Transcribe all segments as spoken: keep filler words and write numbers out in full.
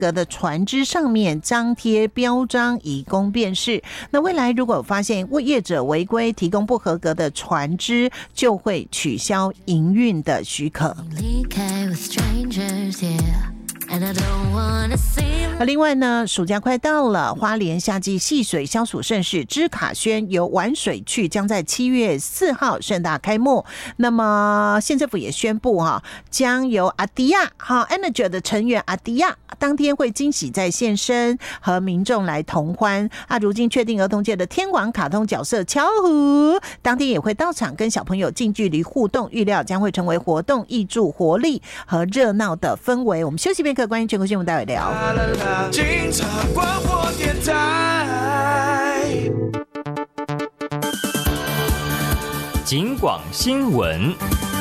格的船只上面张贴标章以供辨识。那未来如果发现业者违规提供不合格的船只，就会取消营运的许可。另外呢，暑假快到了，花莲夏季戏水消暑盛事芝卡轩游玩水趣将在七月四号盛大开幕。那么县政府也宣布哈，将由阿迪亚哈 Energy 的成员阿迪亚当天会惊喜在现身，和民众来同欢啊。如今确定儿童界的天王卡通角色巧虎当天也会到场跟小朋友近距离互动，预料将会成为活动挹注活力和热闹的氛围。我们休息片刻，关于全国新闻待会聊。 警察广播电台， 警广新闻。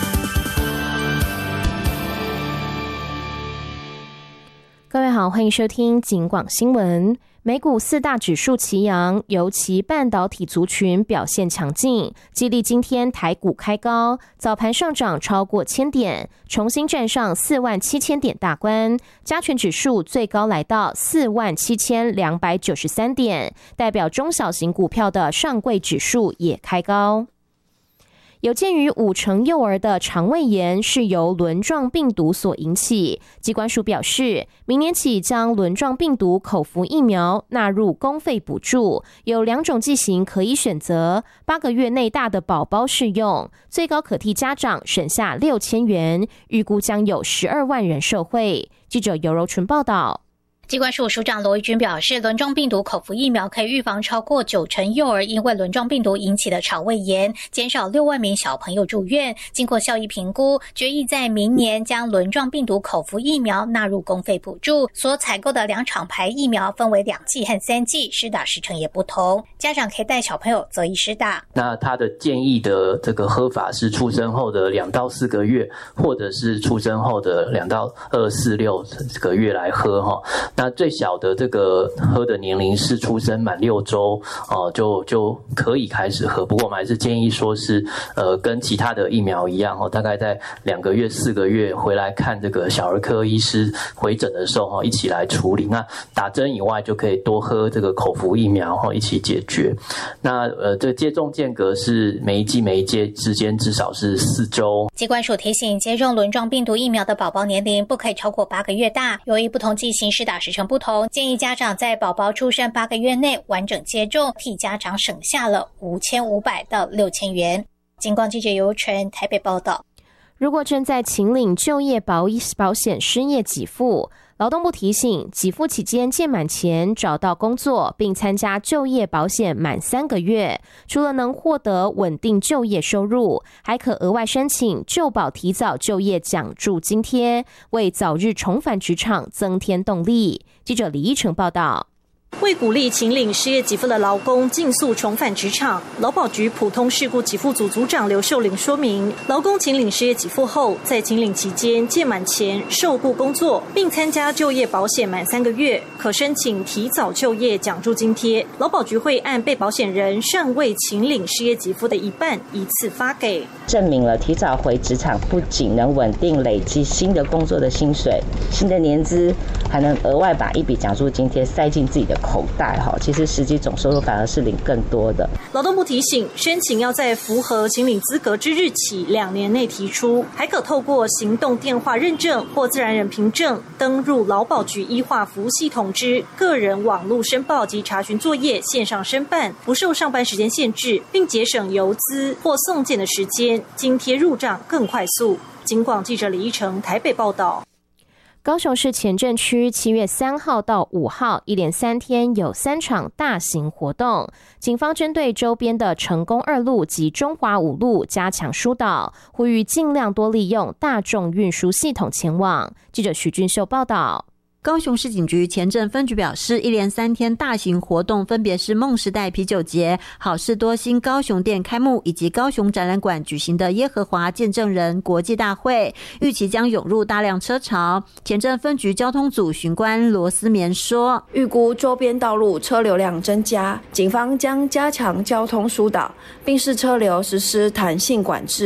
各位好，欢迎收听警广新闻。美股四大指数齐扬，尤其半导体族群表现强劲，激励今天台股开高，早盘上涨超过千点，重新站上四万七千点大关，加权指数最高来到四万七千两百九十三点，代表中小型股票的上柜指数也开高。有鉴于五成幼儿的肠胃炎是由轮状病毒所引起，疾管署表示，明年起将轮状病毒口服疫苗纳入公费补助，有两种剂型可以选择，八个月内大的宝宝适用，最高可替家长省下六千元，预估将有十二万人受惠。记者尤柔纯报道。 疾管署署长罗一军表示，轮状病毒口服疫苗可以预防超过九成幼儿因为轮状病毒引起的肠胃炎，减少六万名小朋友住院。经过效益评估，决议在明年将轮状病毒口服疫苗纳入公费补助。所采购的两厂牌疫苗分为两剂和三剂，施打时程也不同，家长可以带小朋友择一施打。 那他的建议的这个喝法是出生后的两到四个月，或者是出生后的两到二四六个月来喝哈。那最小的这个喝的年龄是出生满六周哦、呃，就就可以开始喝。不过我们还是建议说是呃跟其他的疫苗一样哦，大概在两个月、四个月回来看这个小儿科医师回诊的时候哦，一起来处理。那打针以外就可以多喝这个口服疫苗哦，一起解决。那呃这个接种间隔是每一剂每一剂之间至少是四周。 疾管署提醒，接种轮状病毒疫苗的宝宝年龄不可以超过八个月大，由于不同剂型施打时程不同，建议家长在宝宝出生八个月内完整接种，替家长省下了五千五百到六千元。警广记者尤纯台北报道。 如果正在请领就业保保险失业给付，劳动部提醒，给付期间届满前找到工作并参加就业保险满三个月，除了能获得稳定就业收入，还可额外申请就保提早就业奖助津贴，为早日重返职场增添动力。记者李依成报道。 为鼓励请领失业给付的劳工尽速重返职场，劳保局普通事故给付组组长刘秀玲说明，劳工请领失业给付后，在请领期间届满前受雇工作，并参加就业保险满三个月，可申请提早就业奖助津贴。劳保局会按被保险人尚未请领失业给付的一半一次发给。 证明了提早回职场不仅能稳定累积新的工作的薪水、新的年资，还能额外把一笔奖助津贴塞进自己的口袋，其实实际总收入反而是领更多的。 劳动部提醒，申请要在符合请领资格之日起两年内提出，还可透过行动电话认证或自然人凭证登入劳保局医化服务系统之个人网络申报及查询作业线上申办，不受上班时间限制，并节省邮资或送件的时间，津贴入账更快速。警广记者李依成台北报道。 高雄市前镇区七月三号到五号一连三天有三场大型活动，警方针对周边的成功二路及中华五路加强疏导，呼吁尽量多利用大众运输系统前往。记者许俊秀报道。 高雄市警局前镇分局表示，一连三天大型活动分别是梦时代啤酒节、好事多新高雄店开幕，以及高雄展览馆举行的耶和华见证人国际大会，预期将涌入大量车潮。前镇分局交通组巡官罗思绵说， 预估周边道路车流量增加，警方将加强交通疏导，并视车流实施弹性管制，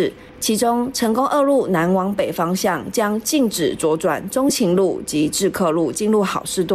其中成功二路南往北方向将禁止左转中情路及致客路进入好事多